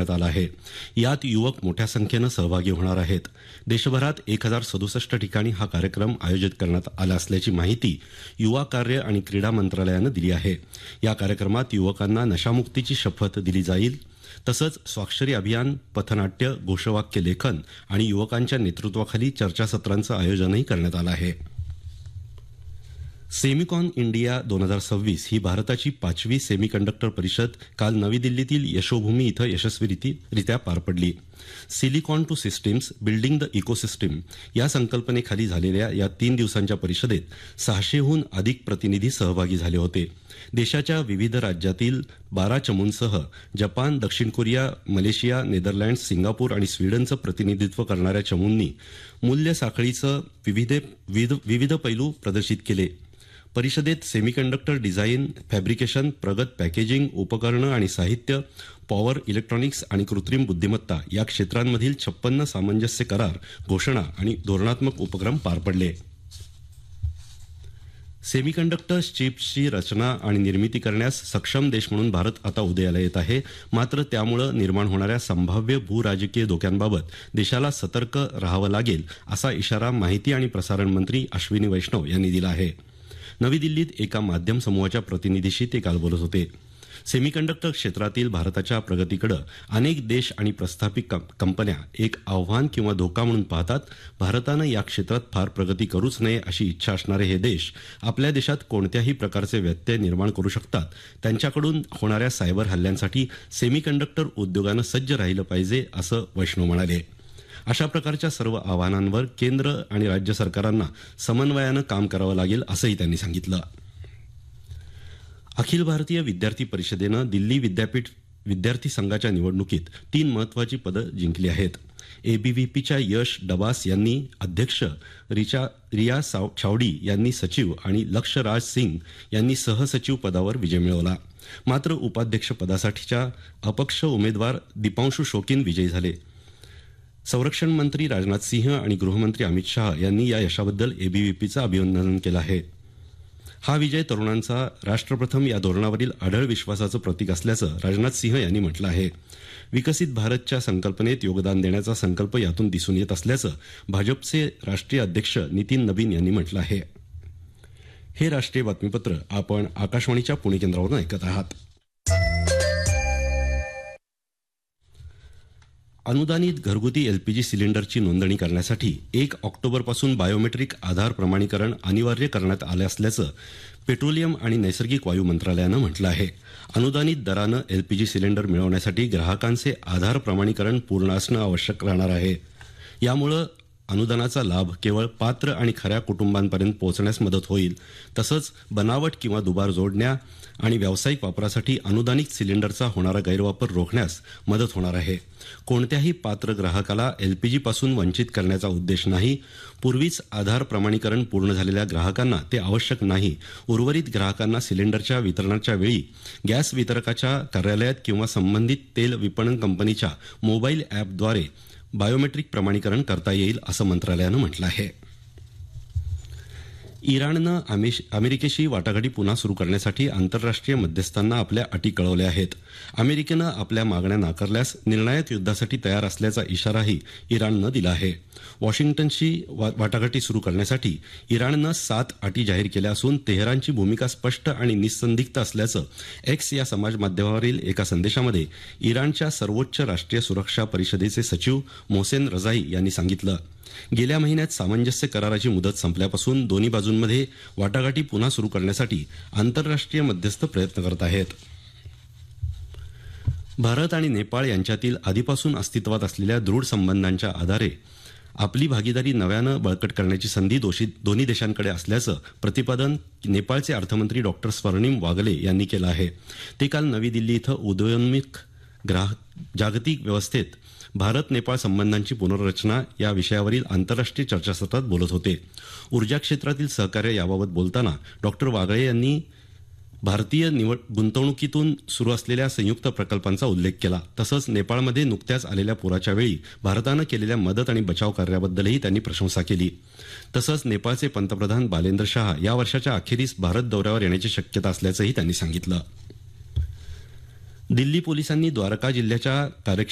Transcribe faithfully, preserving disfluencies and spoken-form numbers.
करण्यात आला आहे. यात युवक मोठ्या संख्येनं सहभागी होणार आहेत. देशभरात एक हजार सदुसष्ट ठिकाणी हा कार्यक्रम आयोजित करण्यात आला असल्याची माहिती युवा कार्य आणि क्रीडा मंत्रालयानं दिली आहे. या कार्यक्रमात युवकांना नशामुक्तीची शपथ दिली जाईल. तसंच स्वाक्षरी अभियान, पथनाट्य, घोषवाक्य लेखन आणि युवकांच्या नेतृत्वाखाली चर्चासत्रांचं आयोजनही करण्यात आलं आहे. सेमिकॉन इंडिया दोन हजार सव्वीस ही भारताची पाचवी सेमीकंडक्टर परिषद काल नवी दिल्लीतील यशोभूमी इथं यशस्वीरित्या पार पडली. Silicon to systems building the ecosystem या संकल्पनेखाली झालेल्या या तीन दिवसांच्या परिषदेत सहाशेहून अधिक प्रतिनिधी सहभागी झाले होते. देशाच्या विविध राज्यातील बारा चमूंसह जपान, दक्षिण कोरिया, मलेशिया, नेदरलँड्स, सिंगापूर आणि स्वीडनचं प्रतिनिधित्व करणाऱ्या चमूंनी मूल्य साखळीचं विविध विविध पैलू प्रदर्शित केले. परिषदेत सेमीकंडक्टर डिझाईन, फॅब्रिकेशन, प्रगत पॅकेजिंग, उपकरणं आणि साहित्य, पॉवर, इलेक्ट्रॉनिक्स आणि कृत्रिम बुद्धिमत्ता या क्षेत्रांमधील छप्पन्न सामंजस्य करार, घोषणा आणि धोरणात्मक उपक्रम पार पडले. सेमीकंडक्टर चिप्सची रचना आणि निर्मिती करण्यास सक्षम देश म्हणून भारत आता उदयाला येत आहे. मात्र त्यामुळे निर्माण होणाऱ्या संभाव्य भूराजकीय धोक्यांबाबत देशाला सतर्क राहावं लागेल असा इशारा माहिती आणि प्रसारण मंत्री अश्विनी वैष्णव यांनी दिला आहे. नवी दिल्लीत एका माध्यम समूहाच्या प्रतिनिधीशी ते काल बोलत होते. सेमीकंडक्टर क्षेत्रातील भारताच्या प्रगतीकडे अनेक देश आणि प्रस्थापित कंपन्या एक आव्हान किंवा धोका म्हणून पाहतात. भारतानं या क्षेत्रात फार प्रगती करूच नये अशी इच्छा असणारे हे देश आपल्या देशात कोणत्याही प्रकारचे व्यत्यय निर्माण करू शकतात. त्यांच्याकडून होणाऱ्या सायबर हल्ल्यांसाठी सेमीकंडक्टर उद्योगानं सज्ज राहिलं पाहिजे असं वैष्णव म्हणाले. अशा प्रकारच्या सर्व आव्हानांवर केंद्र आणि राज्य सरकारांना समन्वयानं काम करावं लागेल असंही त्यांनी सांगितलं. अखिल भारतीय विद्यार्थी परिषदेनं दिल्ली विद्यापीठ विद्यार्थी संघाच्या निवडणुकीत तीन महत्वाची पदं जिंकली आहेत. एबीव्हीपीच्या यश डबास यांनी अध्यक्ष, रिचा रिया छावडी यांनी सचिव आणि लक्ष राज सिंग यांनी सहसचिव पदावर विजय मिळवला. मात्र उपाध्यक्षपदासाठीच्या अपक्ष उमेदवार दीपांशू शोकीन विजयी झाले. संरक्षण मंत्री राजनाथ सिंह आणि गृहमंत्री अमित शाह यांनी या यशाबद्दल एबीव्हीपीचं अभिनंदन केलं आहे. हा विजय तरुणांचा राष्ट्रप्रथम या धोरणावरील अढळ विश्वासाचं प्रतीक असल्याचं राजनाथ सिंह यांनी म्हटलं आहे. विकसित भारतच्या संकल्पनेत योगदान देण्याचा संकल्प यातून दिसून येत असल्याचं भाजपचे राष्ट्रीय अध्यक्ष नितीन नबीन यांनी म्हटलं आहे. हे राष्ट्रीय बातमीपत्र आपण आकाशवाणीच्या पुणे केंद्रावरून ऐकत आहात. अनुदानित घरगुती एलपीजी सिलेंडरची नोंदणी करण्यासाठी एक ऑक्टोबरपासून बायोमेट्रिक आधार प्रमाणीकरण अनिवार्य करण्यात आलं असल्याचं पेट्रोलियम आणि नैसर्गिक वायू मंत्रालयानं म्हटलं आहे. अनुदानित दरानं एलपीजी सिलेंडर मिळवण्यासाठी ग्राहकांचे आधार प्रमाणीकरण पूर्ण असणं आवश्यक राहणार आहे. यामुळं अनुदानाचा लाभ केवळ पात्र आणि खऱ्या कुटुंबांपर्यंत पोहोचण्यास मदत होईल. तसंच बनावट किंवा दुबार जोडण्या आणि व्यावसायिक वापरासाठी अनुदानित सिलेंडरचा होणारा गैरवापर रोखण्यास मदत होणार आहे. कोणत्याही पात्र ग्राहकाला एलपीजीपासून वंचित करण्याचा उद्देश नाही. पूर्वीच आधार प्रमाणीकरण पूर्ण झालेल्या ग्राहकांना ते आवश्यक नाही. उर्वरित ग्राहकांना सिलेंडरच्या वितरणाच्या वेळी गॅस वितरकाच्या कार्यालयात किंवा संबंधित तेल विपणन कंपनीच्या मोबाईल ॲपद्वारे बायोमेट्रिक प्रमाणीकरण करता येईल असं मंत्रालयानं म्हटलं आहे. इराणनं अमेरिकेशी वाटाघाटी पुन्हा सुरू करण्यासाठी आंतरराष्ट्रीय मध्यस्थांना आपल्या अटी कळवल्या आहेत. अमेरिकेनं आपल्या मागण्या नाकारल्यास निर्णायक युद्धासाठी तयार असल्याचा इशाराही इराणनं दिला आहे. वॉशिंग्टनशी वाटाघाटी सुरू करण्यासाठी इराणनं सात अटी जाहीर केल्या असून तेहरानची भूमिका स्पष्ट आणि निस्संदिग्ध असल्याचं एक्स या समाजमाध्यमावरील एका संदेशामध्ये इराणच्या सर्वोच्च राष्ट्रीय सुरक्षा परिषदेचे सचिव मोहसेन रजाई यांनी सांगितलं. गेल्या महिन्यात सामंजस्य कराराची मुदत संपल्यापासून दोन्ही बाजूंमध्ये वाटाघाटी पुन्हा सुरू करण्यासाठी आंतरराष्ट्रीय मध्यस्थ प्रयत्न करत आहेत. भारत आणि नेपाळ यांच्यातील आधीपासून अस्तित्वात असलेल्या दृढ संबंधांच्या आधारे आपली भागीदारी नव्यानं बळकट करण्याची संधी दोन्ही देशांकडे असल्याचं प्रतिपादन नेपाळचे अर्थमंत्री डॉक्टर स्वर्णिम वागले यांनी केलं आहे. ते काल नवी दिल्ली इथं उदयोन्मुख जागतिक व्यवस्थेत भारत नेपाळ संबंधांची पुनर्रचना या विषयावरील आंतरराष्ट्रीय चर्चासत्रात बोलत होते. ऊर्जा क्षेत्रातील सहकार्य याबाबत बोलताना डॉक्टर वागळे यांनी भारतीय निवड गुंतवणुकीतून सुरू असलेल्या संयुक्त प्रकल्पांचा उल्लेख केला. तसंच नेपाळमध्ये नुकत्याच आलेल्या पुराच्या वेळी भारतानं केलेल्या मदत आणि बचाव कार्याबद्दलही त्यांनी प्रशंसा केली. तसंच नेपाळचे पंतप्रधान बालेंद्र शाह या वर्षाच्या अखेरीस भारत दौऱ्यावर येण्याची शक्यता असल्याचंही त्यांनी सांगितलं. दिल्ली पोलिसांनी द्वारका जिल्ह्याच्या